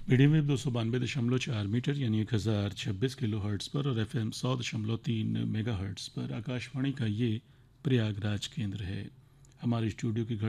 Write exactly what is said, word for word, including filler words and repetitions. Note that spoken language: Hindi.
मीडियम वेव दो सौ बानवे दशमलव चार मीटर यानी एक हज़ार छब्बीस किलो हर्ट्ज़ पर और एफ एम सौ दशमलव तीन मेगा हर्ट्ज़ पर आकाशवाणी का ये प्रयागराज केंद्र है। हमारे स्टूडियो की